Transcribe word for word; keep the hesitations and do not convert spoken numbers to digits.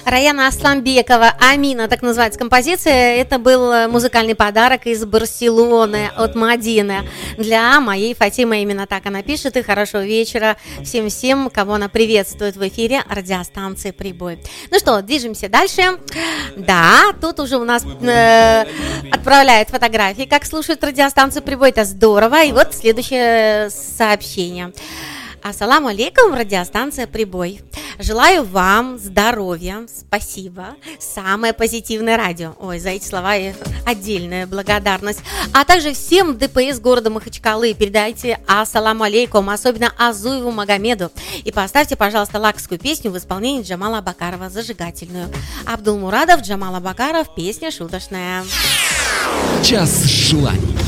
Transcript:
Раяна Асламбекова «Амина», так называется композиция. Это был музыкальный подарок из Барселоны от Мадины для моей Фатимы. Именно так она пишет. И хорошего вечера всем-всем, кого она приветствует в эфире радиостанции «Прибой». Ну что, движемся дальше. Да, тут уже у нас э, отправляют фотографии, как слушают радиостанцию «Прибой». Это здорово. И вот следующее сообщение. Ассаламу алейкум, радиостанция «Прибой». Желаю вам здоровья, спасибо. Самое позитивное радио. Ой, за эти слова отдельная благодарность. А также всем ДПС города Махачкалы передайте ассаламу алейкум, особенно Азуеву Магомеду. И поставьте, пожалуйста, лакскую песню в исполнении Джамала Абакарова, зажигательную. Абдулмурадов, Джамал Абакаров, песня шуточная. Час желаний.